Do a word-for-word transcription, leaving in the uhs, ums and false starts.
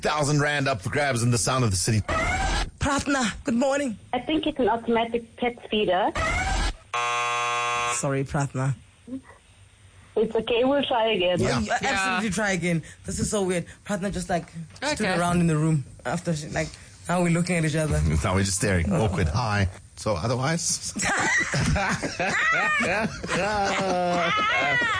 Thousand rand up for grabs in the sound of the city. Pratna, good morning. I think it's an automatic pet feeder. Sorry, Pratna. It's okay, we'll try again. Yeah. You absolutely try again. This is so weird. Pratna just like stood Okay. around in the room after she, like, now we're looking at each other. Now we're just staring. Awkward. Hi. So otherwise?